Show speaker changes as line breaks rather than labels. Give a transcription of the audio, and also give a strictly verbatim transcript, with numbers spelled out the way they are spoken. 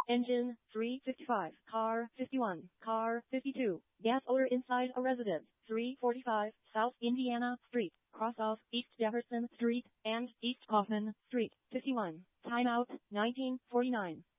Engine, three fifty-five. Car, fifty-one. Car, fifty-two. Gas odor inside a residence, three forty-five. South Indiana Street, cross off East Jefferson Street and East Kaufman Street, fifty-one. Timeout, nineteen forty-nine.